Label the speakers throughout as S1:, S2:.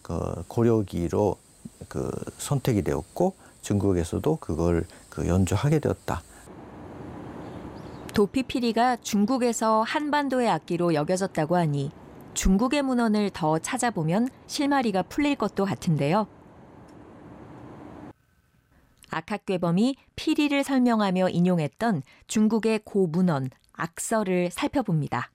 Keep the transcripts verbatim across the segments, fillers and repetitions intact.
S1: 그 고려기로 그 선택이 되었고 중국에서도 그걸 그 연주하게 되었다.
S2: 도피피리가 중국에서 한반도의 악기로 여겨졌다고 하니 중국의 문헌을 더 찾아보면 실마리가 풀릴 것도 같은데요. 악학괴범이 피리를 설명하며 인용했던 중국의 고문헌 악서를 살펴봅니다.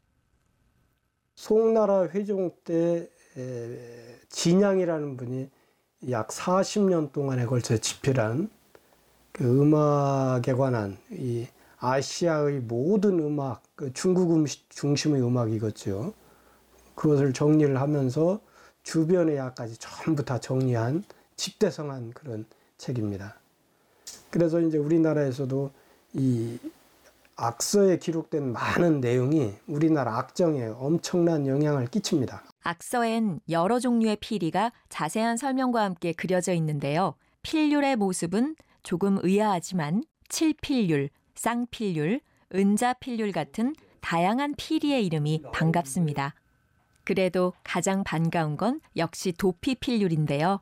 S3: 송나라 회종 때 진양이라는 분이 약 사십 년 동안에 걸쳐 집필한 그 음악에 관한 이 아시아의 모든 음악, 그 중국 음식 중심의 음악이겠죠. 그것을 정리를 하면서 주변의 약까지 전부 다 정리한 집대성한 그런 책입니다. 그래서 이제 우리나라에서도 이 악서에 기록된 많은 내용이 우리나라 악정에 엄청난 영향을 끼칩니다.
S2: 악서엔 여러 종류의 피리가 자세한 설명과 함께 그려져 있는데요. 필률의 모습은 조금 의아하지만 칠필률, 쌍필률, 은자필률 같은 다양한 피리의 이름이 반갑습니다. 그래도 가장 반가운 건 역시 도피필률인데요.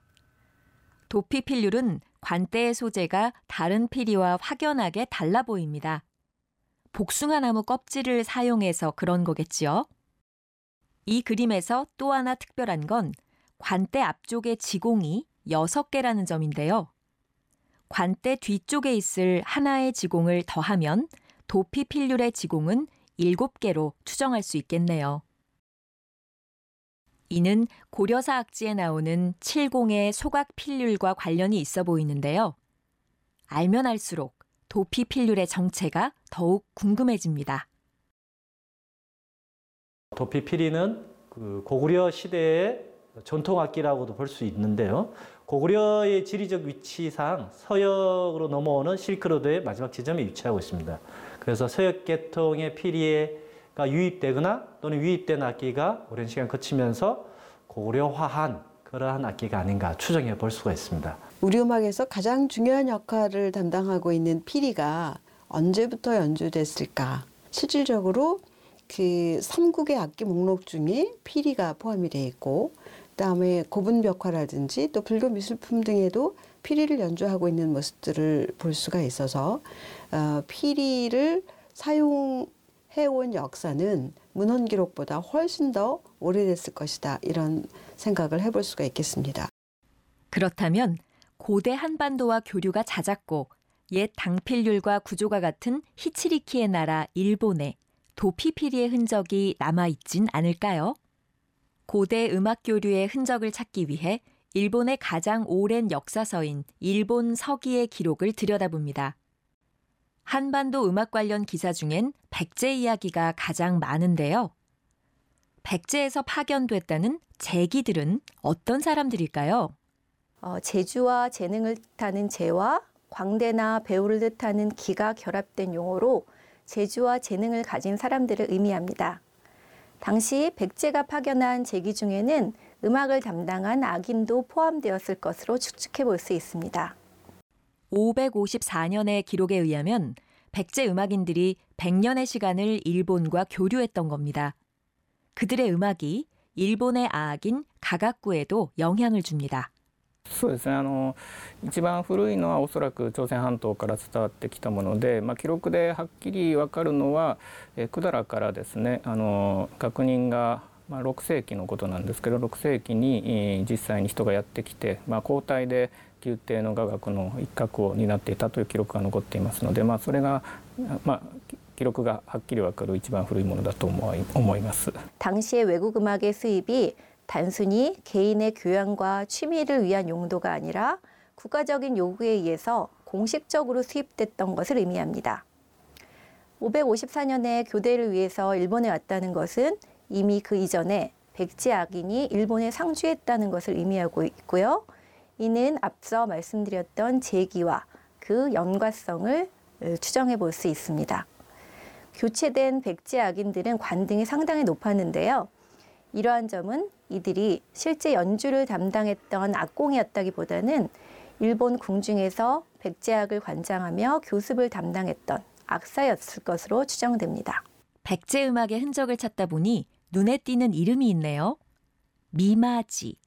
S2: 도피필률은 관대의 소재가 다른 피리와 확연하게 달라 보입니다. 복숭아나무 껍질을 사용해서 그런 거겠지요. 이 그림에서 또 하나 특별한 건 관대 앞쪽의 지공이 여섯 개라는 점인데요. 관대 뒤쪽에 있을 하나의 지공을 더하면 도피필률의 지공은 일곱 개로 추정할 수 있겠네요. 이는 고려사 악지에 나오는 칠공의 소각필률과 관련이 있어 보이는데요. 알면 알수록 도피필률의 정체가 더욱 궁금해집니다.
S4: 도피피리는 그 고구려 시대의 전통악기라고도 볼 수 있는데요. 고구려의 지리적 위치상 서역으로 넘어오는 실크로드의 마지막 지점에 위치하고 있습니다. 그래서 서역 계통의 피리가 유입되거나 또는 유입된 악기가 오랜 시간 거치면서 고구려화한 그러한 악기가 아닌가 추정해 볼 수가 있습니다.
S5: 우리 음악에서 가장 중요한 역할을 담당하고 있는 피리가 언제부터 연주됐을까? 실질적으로 그 삼국의 악기 목록 중에 피리가 포함이 되어 있고, 그다음에 고분벽화라든지 또 불교 미술품 등에도 피리를 연주하고 있는 모습들을 볼 수가 있어서 어, 피리를 사용해온 역사는 문헌 기록보다 훨씬 더 오래됐을 것이다, 이런 생각을 해볼 수가 있겠습니다.
S2: 그렇다면 고대 한반도와 교류가 잦았고 옛 당필률과 구조가 같은 히치리키의 나라 일본에 도피피리의 흔적이 남아있진 않을까요? 고대 음악 교류의 흔적을 찾기 위해 일본의 가장 오랜 역사서인 일본 서기의 기록을 들여다봅니다. 한반도 음악 관련 기사 중엔 백제 이야기가 가장 많은데요. 백제에서 파견됐다는 제기들은 어떤 사람들일까요?
S6: 어, 재주와 재능을 뜻하는 재와 광대나 배우를 뜻하는 기가 결합된 용어로 재주와 재능을 가진 사람들을 의미합니다. 당시 백제가 파견한 제기 중에는 음악을 담당한 악인도 포함되었을 것으로 추측해 볼 수 있습니다.
S2: 오백오십사 년의 기록에 의하면 백제 음악인들이 백 년의 시간을 일본과 교류했던 겁니다. 그들의 음악이 일본의 악인 가가쿠에도 영향을 줍니다.
S7: そうですね、あの一番古いのはおそらく朝鮮半島から伝わってきたもので、まあ、記録ではっきり分かるのは、え百済からですね、あの確認が、まあ、ろく世紀のことなんですけど、ろく世紀に、えー、実際に人がやってきて、まあ、交代で宮廷の雅楽の一角を担っていたという記録が残っていますので、まあ、それが、まあ、記録がはっきり分かる一番古いものだと思い、思います。
S6: 당시의 외국 음악의 수입이 단순히 개인의 교양과 취미를 위한 용도가 아니라 국가적인 요구에 의해서 공식적으로 수입됐던 것을 의미합니다. 오백오십사 년에 교대를 위해서 일본에 왔다는 것은 이미 그 이전에 백제 악인이 일본에 상주했다는 것을 의미하고 있고요. 이는 앞서 말씀드렸던 제기와 그 연관성을 추정해 볼 수 있습니다. 교체된 백제 악인들은 관등이 상당히 높았는데요. 이러한 점은 이들이 실제 연주를 담당했던 악공이었다기보다는 일본 궁중에서 백제악을 관장하며 교습을 담당했던 악사였을 것으로 추정됩니다.
S2: 백제 음악의 흔적을 찾다 보니 눈에 띄는 이름이 있네요. 미마지.